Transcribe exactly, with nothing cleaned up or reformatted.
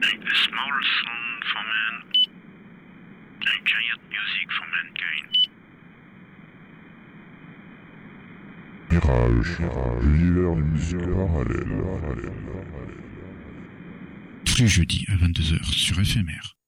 A small sound for man, a giant music for mankind. Mirage, l'univers du musique parallèle. Tous les jeudis à vingt-deux heures sur F M R.